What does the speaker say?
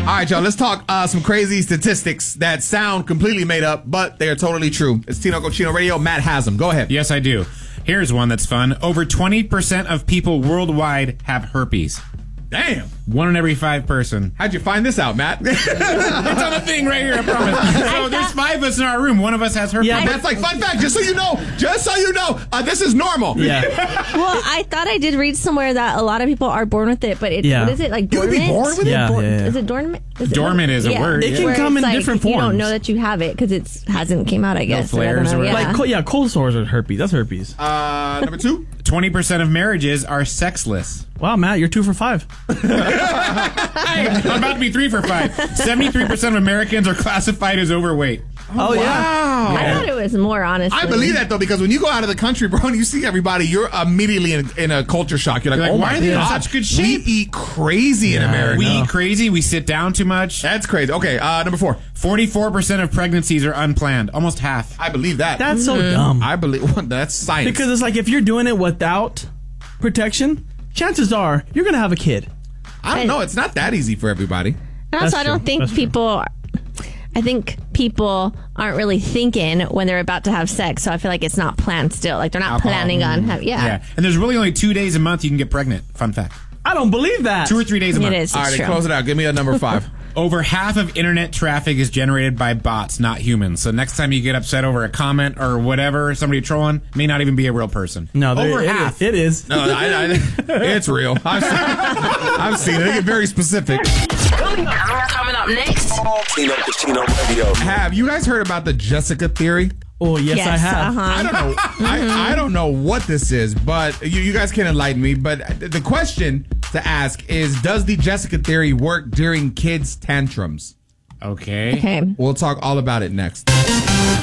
All right, y'all, let's talk some crazy statistics that sound completely made up, but they are totally true. It's Tino Cochino Radio. Matt has them. Go ahead. Yes, I do. Here's one that's fun. Over 20% of people worldwide have herpes. Damn. 1 in every 5 person. How'd you find this out, Matt? It's on the thing right here, I promise. So there's 5 of us in our room. One of us has herpes. Yeah, that's like fun fact. Just so you know, this is normal. Yeah. Well, I thought I did read somewhere that a lot of people are born with it, but it's what is it, like dormant? You can be born with it? Yeah. Is it dormant? Dormant is a word. It can Where come it's in like, different You forms. don't know that you have it because it hasn't came out, I guess. flares or whatever. Like, cold sores are herpes. That's herpes. Number 2. 20% of marriages are sexless. Wow, Matt, you're 2 for 5. Hey, I'm about to be 3 for 5. 73% of Americans are classified as overweight. Oh, yeah. Wow. I thought it was more, honestly. I believe that, though, because when you go out of the country, bro, and you see everybody, you're immediately in a culture shock. You're like, You're like, oh, why my are they in God. such good shape? We eat crazy in America. We eat crazy. We sit down too much. That's crazy. Okay, number 4. 44% of pregnancies are unplanned. Almost half. I believe that. That's so dumb. I believe that's science. Because it's like if you're doing it without protection, chances are you're going to have a kid. I don't know. It's not that easy for everybody. And also, That's I don't true. think That's people... I think people aren't really thinking when they're about to have sex, so I feel like it's not planned still. Like, they're not planning on having... Yeah. And there's really only 2 days a month you can get pregnant. Fun fact. I don't believe that. 2 or 3 days a It month. is. All It's right, true. close it out. Give me a number 5. Over half of internet traffic is generated by bots, not humans. So next time you get upset over a comment or whatever, somebody trolling, may not even be a real person. No, over half. It is. No, it's real. I've seen it. They get very specific. Coming up next. Tino Cochino Radio. Have you guys heard about the Jessica theory? Oh, yes, I have. I don't know. I don't know what this is, but you guys can enlighten me. But the question to ask is, does the Jessica theory work during kids' tantrums? Okay. Okay. We'll talk all about it next.